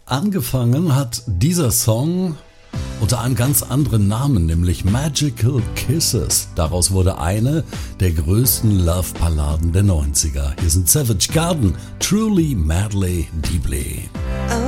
Angefangen hat dieser Song unter einem ganz anderen Namen, nämlich Magical Kisses. Daraus wurde eine der größten Love-Balladen der 90er. Hier sind Savage Garden, Truly, Madly, Deeply.